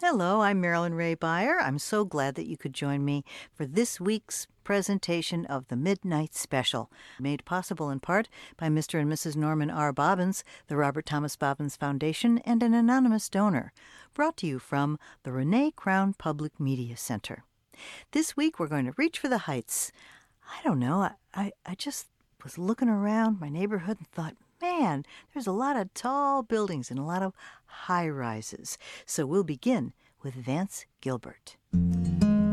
Hello, I'm Marilyn Ray Beyer. I'm so glad that you could join me for this week's presentation of the Midnight Special, made possible in part by Mr. and Mrs. Norman R. Bobbins, the Robert Thomas Bobbins Foundation, and an anonymous donor. Brought to you from the Renee Crown Public Media Center. This week we're going to reach for the heights. I don't know, I just was looking around my neighborhood and thought, man, there's a lot of tall buildings and a lot of high-rises. So we'll begin with Vance Gilbert.